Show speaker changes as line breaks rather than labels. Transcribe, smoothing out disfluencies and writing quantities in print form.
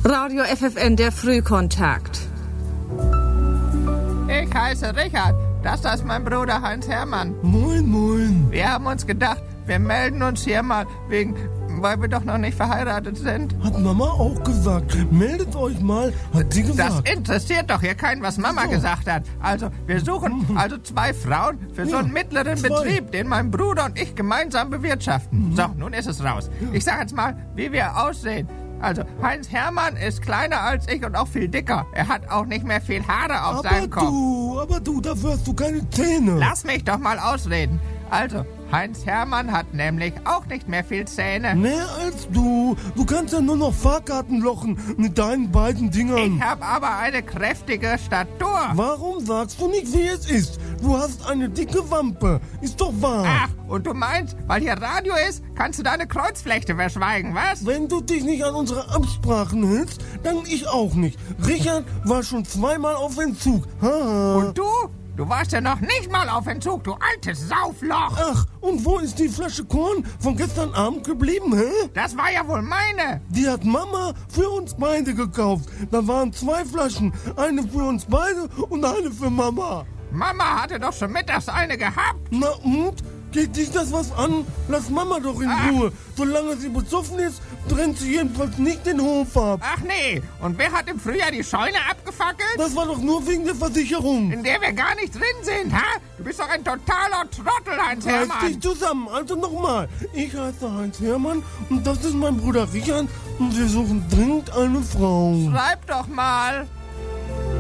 Radio FFN, der Frühkontakt.
Ich heiße Richard. Das ist mein Bruder Heinz-Hermann.
Moin, moin.
Wir haben uns gedacht, wir melden uns hier mal weil wir doch noch nicht verheiratet sind.
Hat Mama auch gesagt. Meldet euch mal, hat sie gesagt.
Das interessiert doch hier keinen, was Mama gesagt hat. Also, wir suchen 2 Frauen für so einen mittleren Betrieb, den mein Bruder und ich gemeinsam bewirtschaften. So, nun ist es raus. Ich sag jetzt mal, wie wir aussehen. Also, Heinz-Hermann ist kleiner als ich und auch viel dicker. Er hat auch nicht mehr viel Haare auf seinem Kopf.
Aber du, dafür hast du keine Zähne.
Lass mich doch mal ausreden. Also, Heinz-Hermann hat nämlich auch nicht mehr viel Zähne.
Mehr als du. Du kannst ja nur noch Fahrkarten lochen mit deinen beiden Dingern.
Ich habe aber eine kräftige Statur.
Warum sagst du nicht, wie es ist? Du hast eine dicke Wampe. Ist doch wahr.
Ach, und du meinst, weil hier Radio ist, kannst du deine Kreuzflechte verschweigen, was?
Wenn du dich nicht an unsere Absprachen hältst, dann ich auch nicht. Richard war schon 2-mal auf Entzug. Haha.
Und du? Du warst ja noch nicht mal auf Entzug, du altes Saufloch.
Ach, und wo ist die Flasche Korn von gestern Abend geblieben, hä?
Das war ja wohl meine.
Die hat Mama für uns beide gekauft. Da waren 2 Flaschen. Eine für uns beide und eine für Mama.
Mama hatte doch schon mittags eine gehabt.
Na und? Geht dich das was an? Lass Mama doch in Ruhe. Solange sie besoffen ist, brennt sie jedenfalls nicht den Hof ab.
Ach nee, und wer hat im Frühjahr die Scheune abgefackelt?
Das war doch nur wegen der Versicherung.
In der wir gar nicht drin sind, ha? Du bist doch ein totaler Trottel, Heinz-Hermann.
Reiß dich zusammen, also nochmal. Ich heiße Heinz-Hermann und das ist mein Bruder Richard und wir suchen dringend eine Frau.
Schreib doch mal.